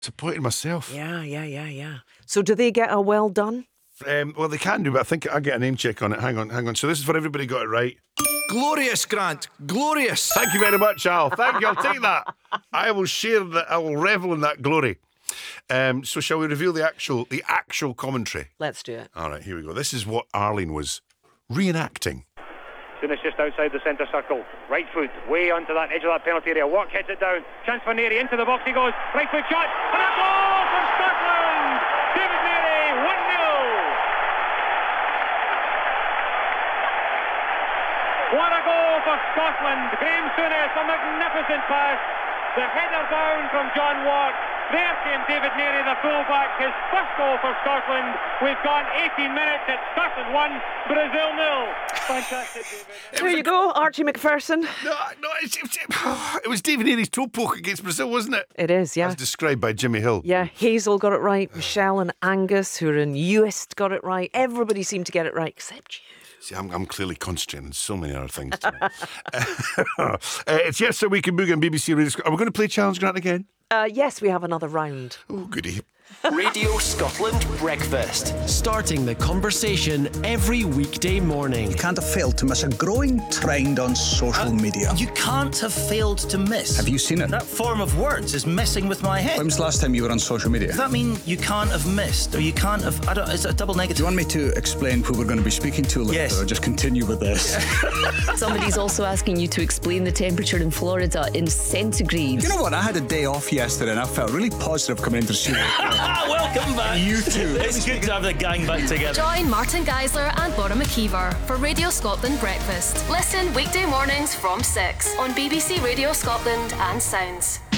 Disappointed myself. Yeah. So do they get a well done? Well, they can do, but I think I get a name check on it. Hang on. So this is for everybody got it right. Glorious, Grant. Glorious. Thank you very much, Al. Thank you. I'll take that. I will share that. I will revel in that glory. So shall we reveal the actual commentary? Let's do it. All right, here we go. This is what Arlene was reenacting. Soon it's just outside the centre circle. Right foot way onto that edge of that penalty area. Walk hits it down. Chance for Neary. Into the box he goes. Right foot shot. And a goal for Scotland. David Neary, 1-0. What a goal for Scotland. Graham Souness, a magnificent pass. The header down from John Watt. There came David Neary, the fullback, his first goal for Scotland. We've gone 18 minutes. It's Scotland 1, Brazil 0. Fantastic, David. There you go, Archie McPherson. No, it was David Neary's toe poke against Brazil, wasn't it? It is, yeah. As described by Jimmy Hill. Yeah, Hazel got it right. Michelle and Angus, who are in Uist, got it right. Everybody seemed to get it right, except you. See, I'm clearly concentrating on so many other things tonight. It's Yes, we can boogie on BBC Radio Scotland. Are we going to play Challenge Grant again? Yes, we have another round. Oh, goody. Radio Scotland Breakfast. Starting the conversation every weekday morning. You can't have failed to miss a growing trend on social media. You can't have failed to miss. Have you seen it? That form of words is messing with my head. When was the last time you were on social media? Does that mean you can't have missed, or you can't have... is it a double negative? Do you want me to explain who we're going to be speaking to later, Yes. or just continue with this? Somebody's also asking you to explain the temperature in Florida in centigrade. You know what? I had a day off yesterday and I felt really positive coming into the studio. Welcome back. You too. It's good to have the gang back together. Join Martin Geisler and Bora McKeever for Radio Scotland Breakfast. Listen weekday mornings from 6 on BBC Radio Scotland and Sounds.